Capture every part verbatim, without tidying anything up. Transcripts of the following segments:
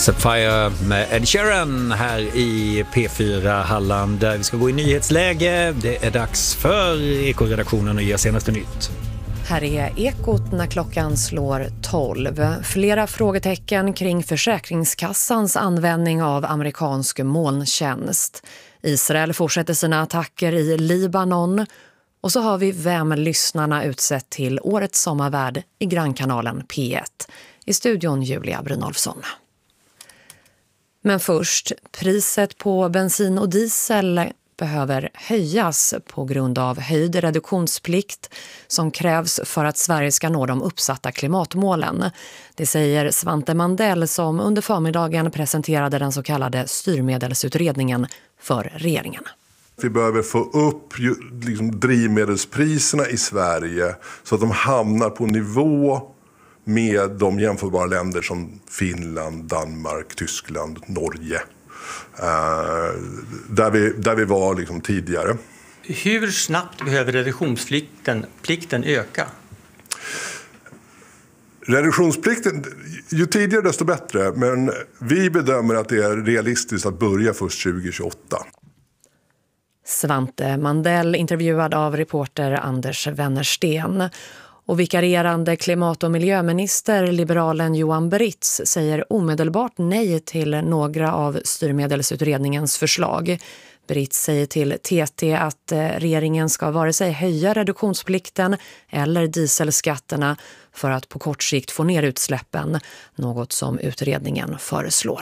Set Fire med Ed Sheeran här i P fyra Halland. Vi ska gå i nyhetsläge. Det är dags för Eko-redaktionen att ge senaste nytt. Här är Ekot när klockan slår tolv. Flera frågetecken kring Försäkringskassans användning av amerikansk molntjänst. Israel fortsätter sina attacker i Libanon. Och så har vi vem lyssnarna utsett till årets sommarvärd i grannkanalen P ett. I studion Julia Brynolfsson. Men först, priset på bensin och diesel behöver höjas på grund av höjd reduktionsplikt som krävs för att Sverige ska nå de uppsatta klimatmålen. Det säger Svante Mandell som under förmiddagen presenterade den så kallade styrmedelsutredningen för regeringen. Vi behöver få upp liksom, drivmedelspriserna i Sverige så att de hamnar på nivå med de jämförbara länder som Finland, Danmark, Tyskland, Norge. Uh, där, vi, där vi var liksom tidigare. Hur snabbt behöver reduktionsplikten plikten öka? Reduktionsplikten, ju tidigare desto bättre. Men vi bedömer att det är realistiskt att börja först tjugo tjugoåtta. Svante Mandell intervjuad av reporter Anders Wennersten. Och vikarierande klimat- och miljöminister, liberalen Johan Britz, säger omedelbart nej till några av styrmedelsutredningens förslag. Britz säger till T T att regeringen ska vare sig höja reduktionsplikten eller dieselskatterna för att på kort sikt få ner utsläppen, något som utredningen föreslår.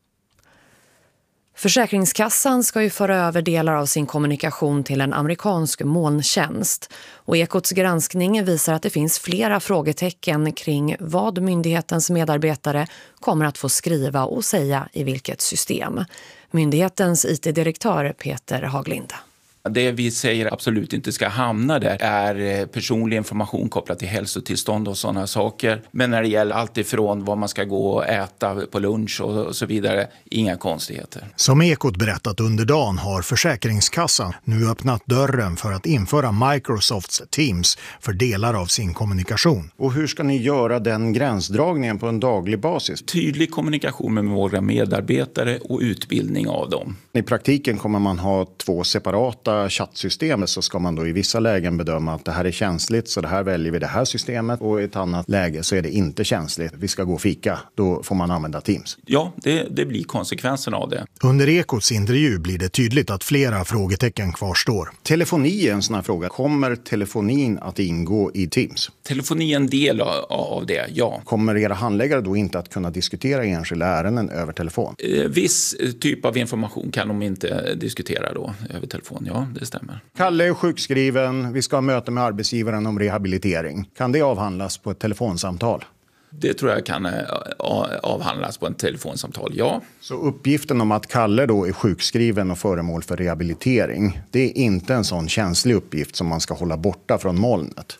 Försäkringskassan ska ju föra över delar av sin kommunikation till en amerikansk molntjänst. Och Ekots granskning visar att det finns flera frågetecken kring vad myndighetens medarbetare kommer att få skriva och säga i vilket system. Myndighetens I T-direktör Peter Haglind. Det vi säger absolut inte ska hamna där är personlig information kopplat till hälsotillstånd och sådana saker. Men när det gäller allt ifrån vad man ska gå och äta på lunch och så vidare, inga konstigheter. Som Ekot berättat under dagen har Försäkringskassan nu öppnat dörren för att införa Microsofts Teams för delar av sin kommunikation. Och hur ska ni göra den gränsdragningen på en daglig basis? Tydlig kommunikation med våra medarbetare och utbildning av dem. I praktiken kommer man ha två separata chattsystemet, så ska man då i vissa lägen bedöma att det här är känsligt, så det här väljer vi det här systemet, och i ett annat läge så är det inte känsligt. Vi ska gå och fika, då får man använda Teams. Ja, det, det blir konsekvensen av det. Under Ekots intervju blir det tydligt att flera frågetecken kvarstår. Telefoni är en sån här fråga. Kommer telefonin att ingå i Teams? Telefoni är en del av, av det, ja. Kommer era handläggare då inte att kunna diskutera enskilda ärenden över telefon? Eh, viss typ av information kan de inte diskutera då över telefon, ja. Det stämmer. Kalle är sjukskriven, vi ska ha möte med arbetsgivaren om rehabilitering. Kan det avhandlas på ett telefonsamtal? Det tror jag kan avhandlas på ett telefonsamtal, ja. Så uppgiften om att Kalle då är sjukskriven och föremål för rehabilitering, det är inte en sån känslig uppgift som man ska hålla borta från molnet?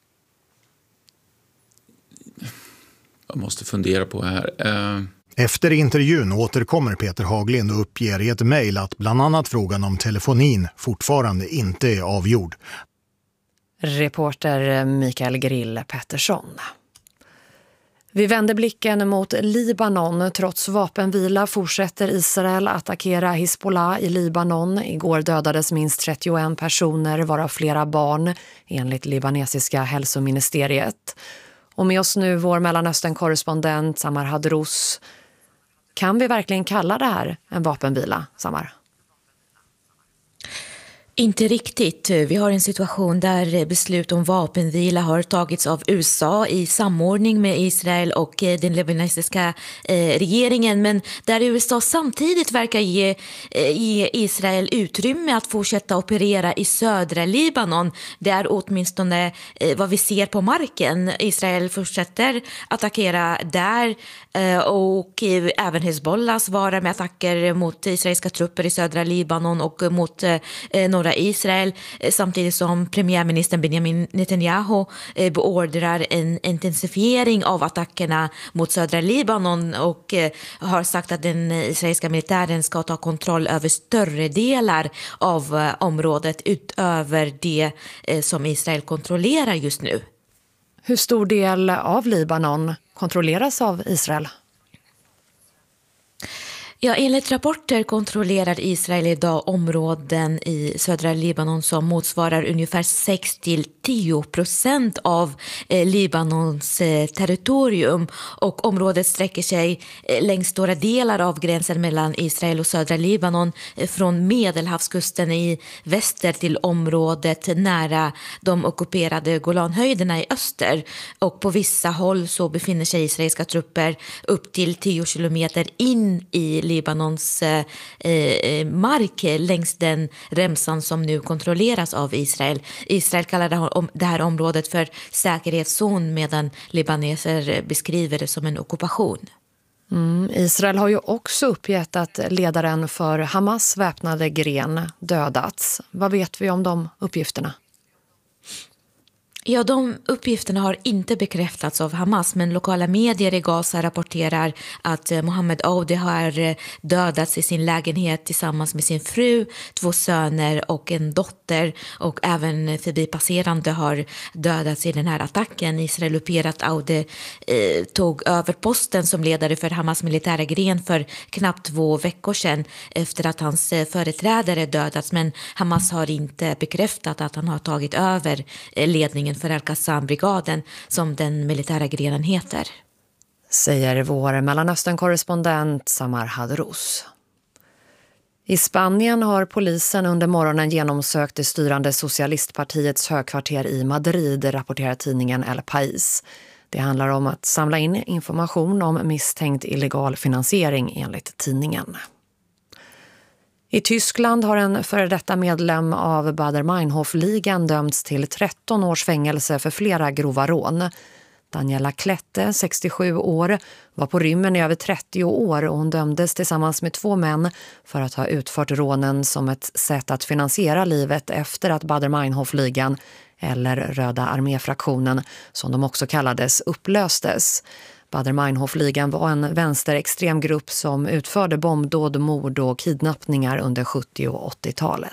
Jag måste fundera på här. Uh... Efter intervjun återkommer Peter Haglind och uppger i ett mejl att bland annat frågan om telefonin fortfarande inte är avgjord. Reporter Mikael Grill Pettersson. Vi vänder blicken mot Libanon. Trots vapenvila fortsätter Israel attackera Hizbollah i Libanon. Igår dödades minst trettioen personer, varav flera barn, enligt libanesiska hälsoministeriet. Och med oss nu vår Mellanöstern-korrespondent Samar Hadrous. Kan vi verkligen kalla det här en vapenvila, Samar? Inte riktigt. Vi har en situation där beslut om vapenvila har tagits av U S A i samordning med Israel och den libanesiska regeringen, men där U S A samtidigt verkar ge, ge Israel utrymme att fortsätta operera i södra Libanon. Det är åtminstone vad vi ser på marken. Israel fortsätter attackera där och även Hezbollah svarar med attacker mot israeliska trupper i södra Libanon och mot norra Israel, samtidigt som premiärministern Benjamin Netanyahu beordrar en intensifiering av attackerna mot södra Libanon och har sagt att den israeliska militären ska ta kontroll över större delar av området utöver det som Israel kontrollerar just nu. Hur stor del av Libanon kontrolleras av Israel? Ja, enligt rapporter kontrollerar Israel idag områden i södra Libanon som motsvarar ungefär sex till tio procent av eh, Libanons eh, territorium, och området sträcker sig eh, längs stora delar av gränsen mellan Israel och södra Libanon, eh, från Medelhavskusten i väster till området nära de ockuperade Golanhöjderna i öster, och på vissa håll så befinner sig israeliska trupper upp till tio kilometer in i Libanons eh, eh, mark längs den remsan som nu kontrolleras av Israel. Israel kallar det, om, det här området för säkerhetszon, medan libaneser beskriver det som en ockupation. Mm, Israel har ju också uppgett att ledaren för Hamas väpnade gren dödats. Vad vet vi om de uppgifterna? Ja, de uppgifterna har inte bekräftats av Hamas, men lokala medier i Gaza rapporterar att Mohammed Aoudi har dödats i sin lägenhet tillsammans med sin fru, två söner och en dotter, och även förbipasserande har dödats i den här attacken. Israel uppger att Aoudi eh, tog över posten som ledare för Hamas militära gren för knappt två veckor sedan efter att hans företrädare dödats, men Hamas har inte bekräftat att han har tagit över ledningen för Al-Qassam-brigaden, som den militära grenen heter. Säger vår Mellanöstern-korrespondent Samar Hadrous. I Spanien har polisen under morgonen genomsökt det styrande socialistpartiets högkvarter i Madrid, rapporterar tidningen El País. Det handlar om att samla in information om misstänkt illegal finansiering, enligt tidningen. I Tyskland har en före detta medlem av Baader-Meinhof-ligan dömts till tretton års fängelse för flera grova rån. Daniela Klette, sextiosju år, var på rymmen i över trettio år och hon dömdes tillsammans med två män för att ha utfört rånen som ett sätt att finansiera livet efter att Baader-Meinhof-ligan, eller Röda arméfraktionen som de också kallades, upplöstes. Baader-Meinhof-ligan var en vänsterextrem grupp som utförde bombdåd, mord och kidnappningar under sjuttio- och åttiotalet.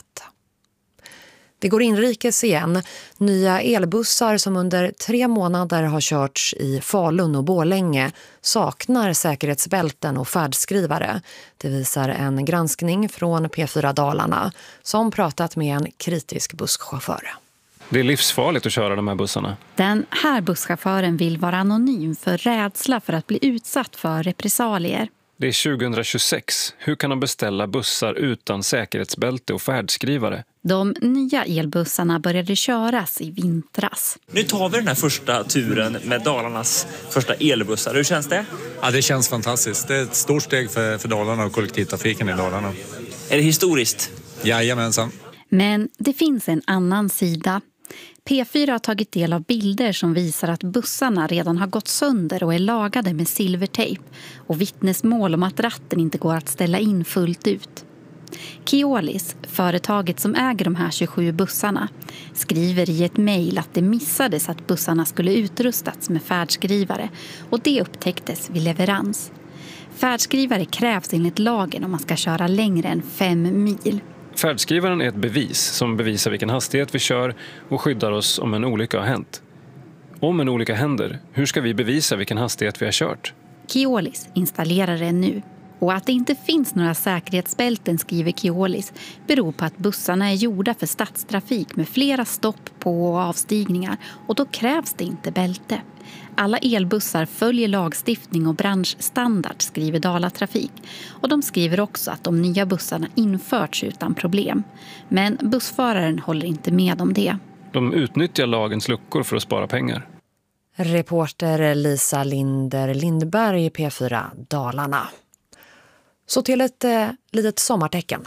Vi går inrikes igen. Nya elbussar som under tre månader har körts i Falun och Borlänge saknar säkerhetsbälten och färdskrivare. Det visar en granskning från P fyra Dalarna som pratat med en kritisk busschaufför. Det är livsfarligt att köra de här bussarna. Den här busschauffören vill vara anonym för rädsla för att bli utsatt för repressalier. Det är tjugohundratjugosex. Hur kan de beställa bussar utan säkerhetsbälte och färdskrivare? De nya elbussarna började köras i vintras. Nu tar vi den här första turen med Dalarnas första elbussar. Hur känns det? Ja, det känns fantastiskt. Det är ett stort steg för, för Dalarna och kollektivtrafiken i Dalarna. Är det historiskt? Jajamensan. Men det finns en annan sida. P fyra har tagit del av bilder som visar att bussarna redan har gått sönder och är lagade med silvertejp, och vittnesmål om att ratten inte går att ställa in fullt ut. Keolis, företaget som äger de här tjugosju bussarna, skriver i ett mejl att det missades att bussarna skulle utrustats med färdskrivare, och det upptäcktes vid leverans. Färdskrivare krävs enligt lagen om man ska köra längre än fem mil. Färdskrivaren är ett bevis som bevisar vilken hastighet vi kör och skyddar oss om en olycka har hänt. Om en olycka händer, hur ska vi bevisa vilken hastighet vi har kört? Keolis installerar det nu. Och att det inte finns några säkerhetsbälten, skriver Keolis, beror på att bussarna är gjorda för stadstrafik med flera stopp på och avstigningar, och då krävs det inte bälte. Alla elbussar följer lagstiftning och branschstandard, skriver Dalatrafik. Och de skriver också att de nya bussarna införts utan problem. Men bussföraren håller inte med om det. De utnyttjar lagens luckor för att spara pengar. Reporter Lisa Linder Lindberg, P fyra Dalarna. Så till ett eh, litet sommartecken.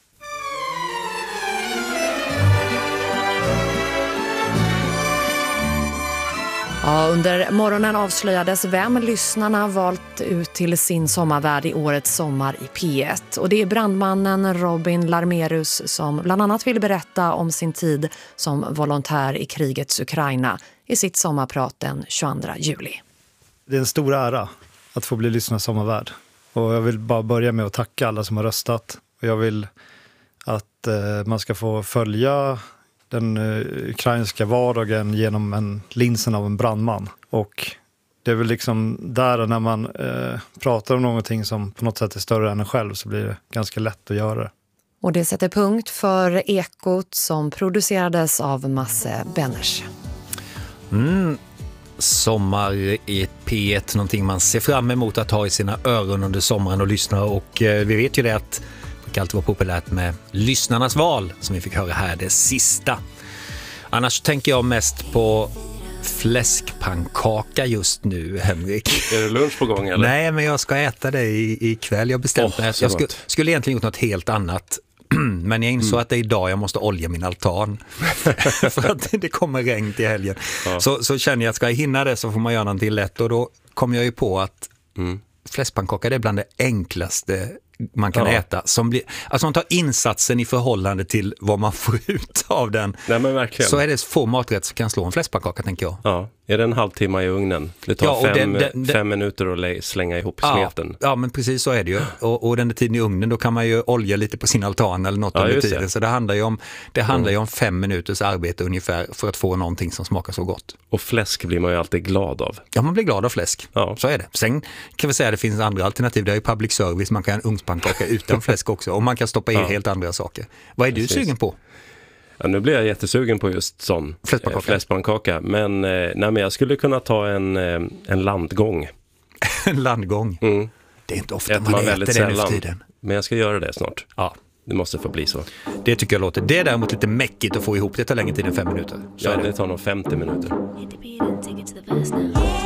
Ja, under morgonen avslöjades vem lyssnarna valt ut till sin sommarvärd i årets sommar i P ett. Och det är brandmannen Robin Larmerus som bland annat vill berätta om sin tid som volontär i krigets Ukraina i sitt sommarprat den tjugoandra juli. Det är en stor ära att få bli lyssnarnas sommarvärd. Och jag vill bara börja med att tacka alla som har röstat. Och jag vill att eh, man ska få följa den uh, ukrainska vardagen genom en linsen av en brandman. Och det är väl liksom där när man eh, pratar om någonting som på något sätt är större än en själv så blir det ganska lätt att göra det. Och det sätter punkt för Ekot som producerades av Masse Benners. Mm. Sommar i P ett, någonting man ser fram emot att ha i sina öron under sommaren och lyssna. Och eh, vi vet ju det att det kan alltid vara populärt med lyssnarnas val som vi fick höra här det sista. Annars tänker jag mest på fläskpannkaka just nu, Henrik. Är det lunch på gång eller? Nej, men jag ska äta det ikväll. Jag bestämde oh, mig. Jag skulle, skulle egentligen gjort något helt annat. Men jag insåg mm. att det är idag jag måste olja min altan. För att det kommer regn till helgen. Ja. Så, så känner jag att ska jag hinna det så får man göra någonting lätt. Och då kom jag ju på att mm. fläskpannkaka är bland det enklaste man kan ja. äta. Som blir, alltså man tar insatsen i förhållande till vad man får ut av den. Nej, men verkligen. Så är det få maträtt som kan slå en fläskpannkaka, tänker jag. Ja, är det en halvtimme i ugnen? Det tar ja, fem, det, det, fem minuter att slänga ihop ja, smeten. Ja, men precis så är det ju. Och, och den tiden i ugnen, då kan man ju olja lite på sin altan eller något ja, under tiden. Det. Så det handlar ju om, det handlar mm. ju om fem minuters arbete ungefär för att få någonting som smakar så gott. Och fläsk blir man ju alltid glad av. Ja, man blir glad av fläsk. Ja. Så är det. Sen kan vi säga att det finns andra alternativ. Det är ju public service. Man kan ha en ugnspannkaka utan fläsk också. Och man kan stoppa i ja. helt andra saker. Vad är du Precis. sugen på? Ja, nu blir jag jättesugen på just sån fläskpannkaka. fläskpannkaka. Men, eh, nej, men jag skulle kunna ta en, eh, en landgång. En landgång? Mm. Det är inte ofta äter man, man äter det nu för tiden. Men jag ska göra det snart. Ja. Det måste få bli så. Det tycker jag låter. Det är däremot lite mäckigt att få ihop. Det tar längre tid än fem minuter. Så ja, är det. det tar nog femtio minuter.